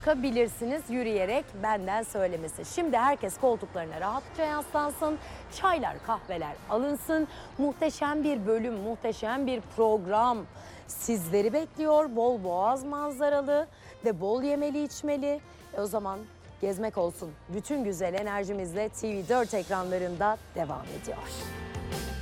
Çıkabilirsiniz yürüyerek, benden söylemesi. Şimdi herkes koltuklarına rahatça yaslansın. Çaylar, kahveler alınsın. Muhteşem bir bölüm, muhteşem bir program sizleri bekliyor. Bol boğaz manzaralı ve bol yemeli içmeli. O zaman gezmek olsun. Bütün güzel enerjimizle TV4 ekranlarında devam ediyor.